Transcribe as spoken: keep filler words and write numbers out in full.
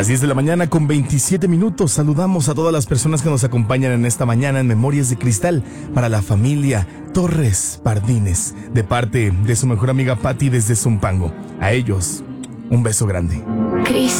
Las diez de la mañana con veintisiete minutos. Saludamos a todas las personas que nos acompañan en esta mañana en Memorias de Cristal para la familia Torres Pardines, de parte de su mejor amiga Patti desde Zumpango. A ellos, un beso grande. Cris.